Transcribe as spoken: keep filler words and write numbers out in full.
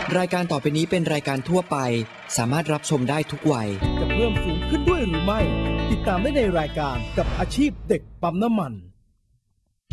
รายการต่อไปนี้เป็นรายการทั่วไปสามารถรับชมได้ทุกวัยจะเพิ่มสูงขึ้นด้วยหรือไม่ติดตามได้ในรายการกับอาชีพเด็กปั๊มน้ำมัน